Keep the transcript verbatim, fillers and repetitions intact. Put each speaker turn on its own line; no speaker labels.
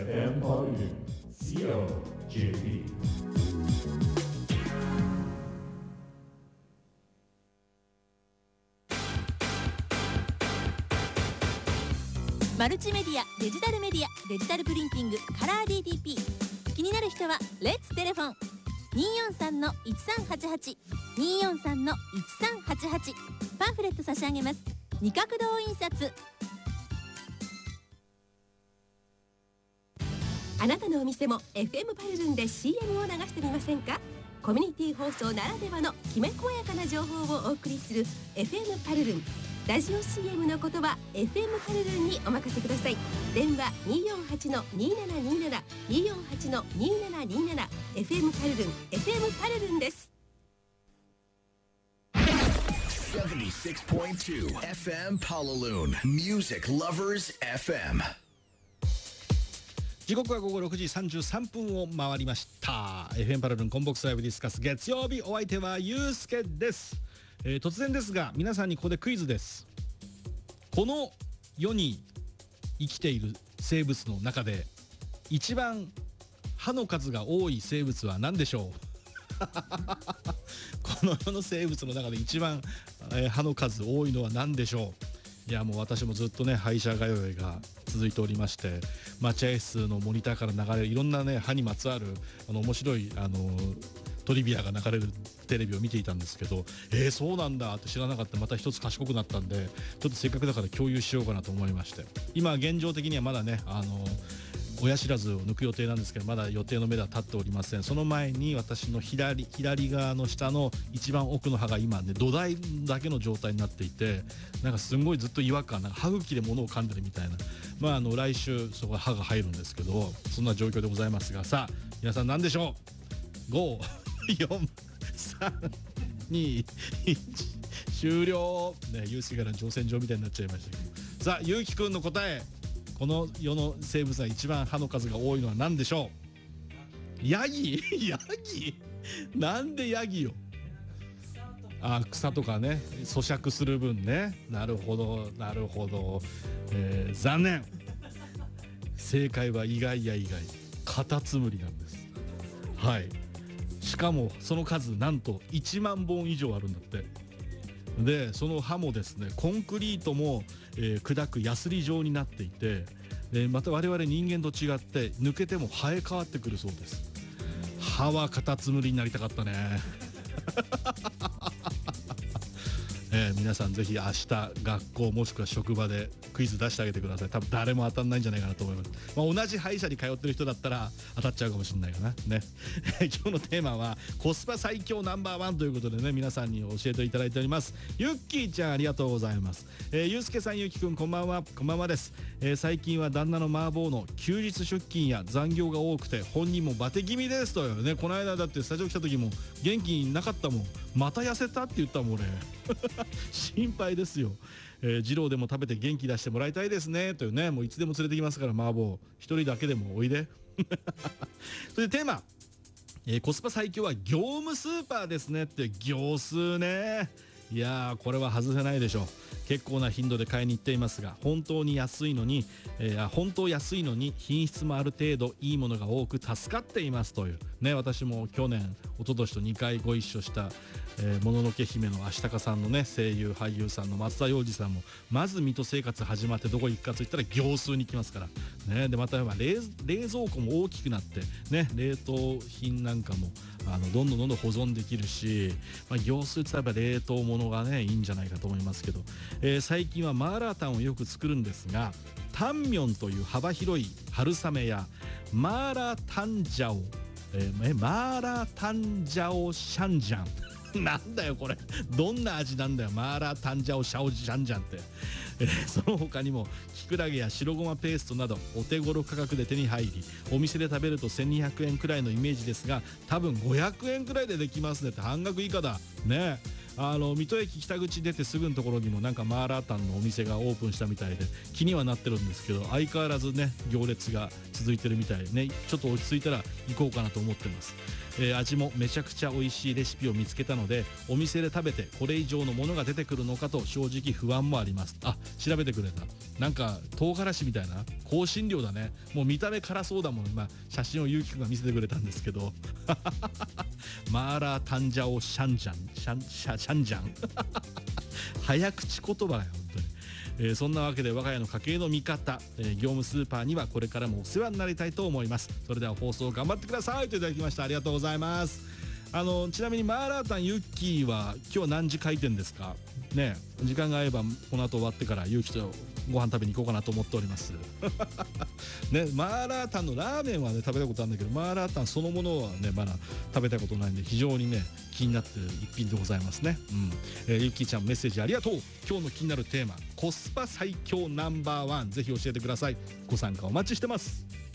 エフエム パルル シーオージェーピー。
マルチメディア、デジタルメディア、デジタルプリンティング、カラー ディーティーピー。 気になる人はレッツテレフォン にーよんさんのいちさんはちはち にーよんさんのいちさんはちはち。 パンフレット差し上げます。二角堂印刷。
あなたのお店も エフエム パルルンで シーエム を流してみませんか？コミュニティ放送ならではのきめ細やかな情報をお送りする エフエム パルルン。ラジオ シーエム のことは エフエム パルルンにお任せください。電話 にーよんはちのにーななにーなな にーよんはちのにーななにーなな。 エフエム パルルン エフエム パルルンです。
ななじゅうろくてんに エフエム Palaloon Music Lovers エフエム。
時刻は午後ろくじさんじゅうさんぷんを回りました。 エフエム パラルンコンボックスライブディスカス月曜日、お相手はゆうすけです。えー、突然ですが皆さんにここでクイズです。この世に生きている生物の中で一番歯の数が多い生物は何でしょうこの世の生物の中で一番、えー、歯の数多いのは何でしょう。いやもう私もずっとね歯医者通いが続いておりまして、待合室のモニターから流れるいろんなね歯にまつわるあの面白いあのトリビアが流れるテレビを見ていたんですけど、えー、そうなんだって知らなかった。また一つ賢くなったんで、ちょっとせっかくだから共有しようかなと思いまして、今現状的にはまだねあの親知らずを抜く予定なんですけど、まだ予定の目は立っておりません。その前に私の左左側の下の一番奥の歯が今ね土台だけの状態になっていて、なんかすんごいずっと違和感、なんか歯茎で物を噛んでるみたいな、まああの来週そこ歯が入るんですけど、そんな状況でございますが、さあ皆さん何でしょう。ご、よん、さん、に、いち終了ね。ゆうすけから乗船場みたいになっちゃいましたけど、さあゆうきくんの答え、この世の生物は一番歯の数が多いのは何でしょう。ヤギヤギなんでヤギよ。あ、草とかね咀嚼する分ね。なるほどなるほど、えー、残念。正解は意外や意外、カタツムリなんです。はい、しかもその数なんといちまんぼん以上あるんだって。でその歯もですねコンクリートも、えー、砕くヤスリ状になっていて、でまた我々人間と違って抜けても生え変わってくるそうです。歯はカタツムリになりたかったねえー、皆さんぜひ明日学校もしくは職場でクイズ出してあげてください。多分誰も当たんないんじゃないかなと思います。まあ、同じ歯医者に通ってる人だったら当たっちゃうかもしれないかなね今日のテーマはコスパ最強ナンバーワンということでね、皆さんに教えていただいております。ゆっきーちゃんありがとうございます。えー、ゆうすけさん、ゆうきくんこんばんは。こんばんはです。えー、最近は旦那の麻婆の休日出勤や残業が多くて本人もバテ気味ですとよね。この間だってスタジオ来た時も元気なかったもん。また痩せたって言ったもん俺心配ですよ。えー、二郎でも食べて元気出してもらいたいですねというね。もういつでも連れてきますから麻婆、一人だけでもおいでそれでテーマ、えー、コスパ最強は業務スーパーですねって。業数ね、いやーこれは外せないでしょう。結構な頻度で買いに行っていますが、本当に安いのに、えー、本当安いのに品質もある程度いいものが多く助かっていますというね。私も去年一昨年とにかいご一緒したえー、もののけ姫のアシタカさんのね声優俳優さんの松田洋次さんも、まず水戸生活始まってどこ行くかといったら業数に行きますからね。でまた 冷, 冷蔵庫も大きくなってね、冷凍品なんかもあのどんどんどんどん保存できるし、まあ、業数って言ったら冷凍物がねいいんじゃないかと思いますけど、えー、最近はマーラータンをよく作るんですが、タンミョンという幅広い春雨やマーラータンジャオ、えー、マーラータンジャオシャンジャンなんだよこれ、どんな味なんだよマーラータンジャオシャオジャンジャンって、えー、その他にもキクラゲや白ごまペーストなどお手頃価格で手に入り、お店で食べるとせんにひゃくえんくらいのイメージですが、多分ごひゃくえんくらいでできますねって。半額以下だね。 あの水戸駅北口出てすぐのところにもなんかマーラータンのお店がオープンしたみたいで気にはなってるんですけど、相変わらずね行列が続いてるみたいね。ちょっと落ち着いたら行こうかなと思ってます。えー、味もめちゃくちゃ美味しいレシピを見つけたので、お店で食べてこれ以上のものが出てくるのかと正直不安もあります。あ、調べてくれた。なんか唐辛子みたいな香辛料だね。もう見た目辛そうだもん。今写真をゆうきくんが見せてくれたんですけどマーラータンジャオシャンジャンシャンシャシャンジャン早口言葉がよ本当に。えー、そんなわけで我が家の家計の味方、えー、業務スーパーにはこれからもお世話になりたいと思います。それでは放送頑張ってくださいといただきました。ありがとうございます。あのちなみにマーラータンユッキーは今日は何時開店ですかね。時間が合えばこの後終わってからユッキーとご飯食べに行こうかなと思っておりますね。マーラータンのラーメンはね食べたことあるんだけど、マーラータンそのものはねまだ食べたことないんで非常にね気になってる一品でございますね。うん、えー、ゆっきーちゃんメッセージありがとう。今日の気になるテーマ、コスパ最強ナンバーワン、ぜひ教えてください。ご参加お待ちしてます。